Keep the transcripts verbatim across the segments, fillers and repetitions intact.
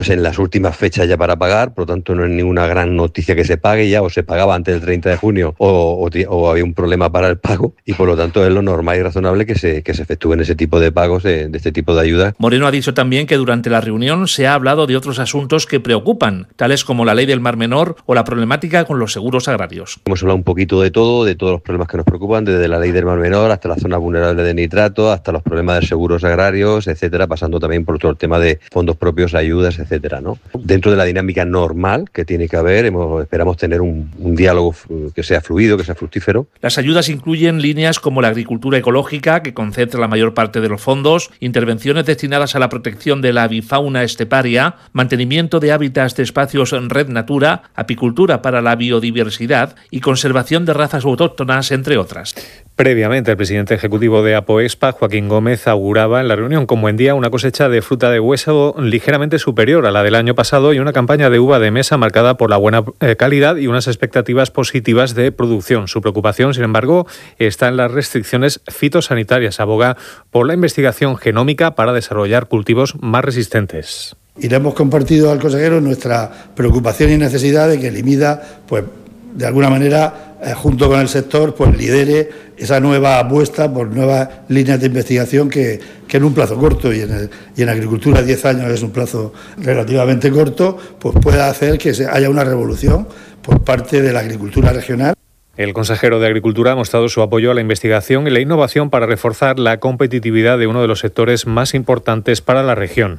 pues en las últimas fechas ya para pagar, por lo tanto no es ninguna gran noticia que se pague ya, o se pagaba antes del treinta de junio o, o, o había un problema para el pago, y por lo tanto es lo normal y razonable que se, que se efectúen ese tipo de pagos de, de este tipo de ayudas. Moreno ha dicho también que durante la reunión se ha hablado de otros asuntos que preocupan, tales como la ley del Mar Menor o la problemática con los seguros agrarios. Hemos hablado un poquito de todo, de todos los problemas que nos preocupan, desde la ley del Mar Menor hasta la zona vulnerable de nitrato, hasta los problemas de seguros agrarios, etcétera, pasando también por todo el tema de fondos propios, ayudas, etcétera, ¿no? Dentro de la dinámica normal que tiene que haber, hemos, esperamos tener un, un diálogo que sea fluido, que sea fructífero. Las ayudas incluyen líneas como la agricultura ecológica, que concentra la mayor parte de los fondos, intervenciones destinadas a la protección de la avifauna esteparia, mantenimiento de hábitats de espacios en Red Natura, apicultura para la biodiversidad y conservación de razas autóctonas, entre otras. Previamente, el presidente ejecutivo de Apoexpa, Joaquín Gómez, auguraba en la reunión con Buen Día una cosecha de fruta de hueso ligeramente superior a la del año pasado y una campaña de uva de mesa marcada por la buena calidad y unas expectativas positivas de producción. Su preocupación, sin embargo, está en las restricciones fitosanitarias. Aboga por la investigación genómica para desarrollar cultivos más resistentes. Y le hemos compartido al consejero nuestra preocupación y necesidad de que el IMIDA, pues, de alguna manera, eh, junto con el sector, pues lidere esa nueva apuesta por nuevas líneas de investigación que, que en un plazo corto, y en, el, y en agricultura diez años es un plazo relativamente corto, pues pueda hacer que se, haya una revolución por parte de la agricultura regional. El consejero de Agricultura ha mostrado su apoyo a la investigación y la innovación para reforzar la competitividad de uno de los sectores más importantes para la región.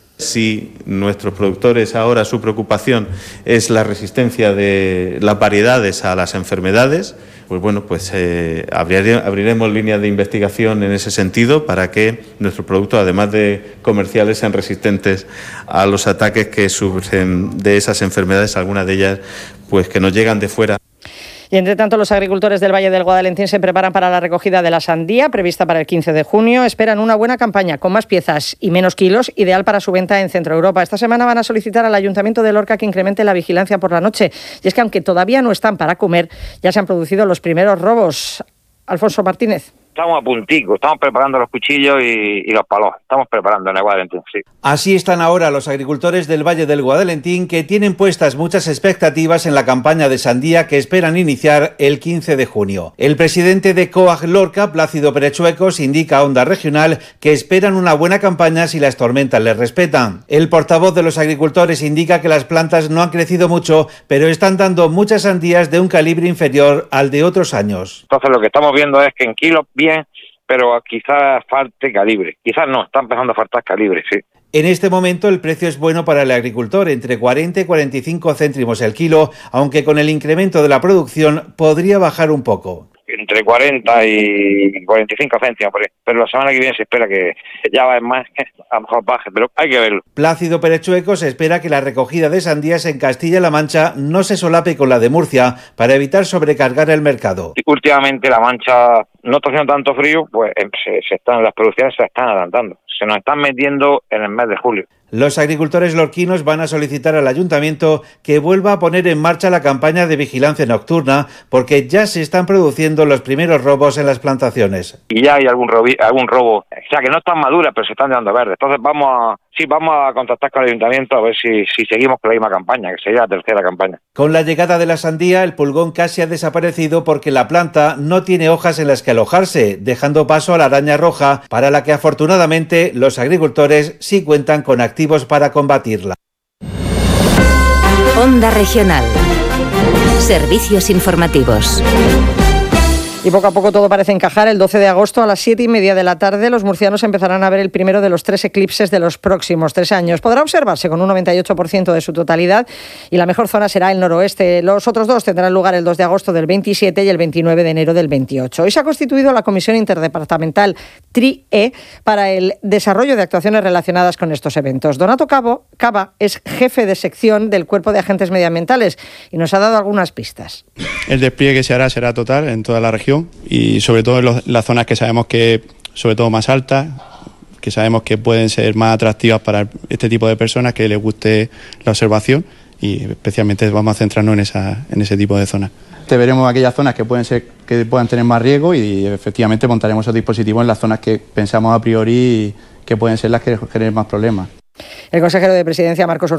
Si nuestros productores ahora su preocupación es la resistencia de las variedades a las enfermedades, pues bueno, pues eh, abriremos, abriremos líneas de investigación en ese sentido para que nuestros productos, además de comerciales, sean resistentes a los ataques que surgen de esas enfermedades, algunas de ellas pues que nos llegan de fuera. Y entre tanto, los agricultores del Valle del Guadalentín se preparan para la recogida de la sandía, prevista para el quince de junio. Esperan una buena campaña, con más piezas y menos kilos, ideal para su venta en Centro Europa. Esta semana van a solicitar al Ayuntamiento de Lorca que incremente la vigilancia por la noche. Y es que, aunque todavía no están para comer, ya se han producido los primeros robos. Alfonso Martínez. Estamos a puntico, estamos preparando los cuchillos y, y los palos, estamos preparando en el Guadalentín, sí. Así están ahora los agricultores del Valle del Guadalentín, que tienen puestas muchas expectativas en la campaña de sandía que esperan iniciar el quince de junio. El presidente de COAG Lorca, Plácido Perechuecos, indica a Onda Regional que esperan una buena campaña si las tormentas les respetan. El portavoz de los agricultores indica que las plantas no han crecido mucho, pero están dando muchas sandías de un calibre inferior al de otros años. Entonces lo que estamos viendo es que en kilos bien, pero quizás falte calibre. Quizás no, está empezando a faltar calibre, sí. En este momento el precio es bueno para el agricultor, entre cuarenta y cuarenta y cinco céntimos el kilo, aunque con el incremento de la producción podría bajar un poco. Entre cuarenta y cuarenta y cinco céntimos por ahí. Pero la semana que viene se espera que ya va más, a lo mejor baje, pero hay que verlo. Plácido Perechuecos espera que la recogida de sandías en Castilla-La Mancha no se solape con la de Murcia para evitar sobrecargar el mercado. Y últimamente La Mancha no está haciendo tanto frío, pues se, se están, las producciones se están adelantando. Se nos están metiendo en el mes de julio. Los agricultores lorquinos van a solicitar al ayuntamiento que vuelva a poner en marcha la campaña de vigilancia nocturna porque ya se están produciendo los primeros robos en las plantaciones. Y ya hay algún robo, algún robo, o sea que no están maduras pero se están dando verdes. Entonces vamos a, sí, vamos a contactar con el ayuntamiento a ver si, si seguimos con la misma campaña, que sería la tercera campaña. Con la llegada de la sandía, el pulgón casi ha desaparecido porque la planta no tiene hojas en las que alojarse, dejando paso a la araña roja, para la que afortunadamente los agricultores sí cuentan con activos para combatirla. Onda Regional. Servicios informativos. Y poco a poco todo parece encajar. El doce de agosto a las siete y media de la tarde los murcianos empezarán a ver el primero de los tres eclipses de los próximos tres años. Podrá observarse con un noventa y ocho por ciento de su totalidad y la mejor zona será el noroeste. Los otros dos tendrán lugar el dos de agosto del veintisiete y el veintinueve de enero del veintiocho. Hoy se ha constituido la Comisión Interdepartamental T R I E para el desarrollo de actuaciones relacionadas con estos eventos. Donato Cabo, Cava es jefe de sección del Cuerpo de Agentes Medioambientales y nos ha dado algunas pistas. El despliegue que se hará será total en toda la región y sobre todo en los, las zonas que sabemos que, sobre todo más altas, que sabemos que pueden ser más atractivas para este tipo de personas que les guste la observación y especialmente vamos a centrarnos en, esa, en ese tipo de zonas. Te veremos aquellas zonas que pueden ser que puedan tener más riesgo y efectivamente montaremos esos dispositivos en las zonas que pensamos a priori que pueden ser las que generen más problemas. El consejero de Presidencia, Marcos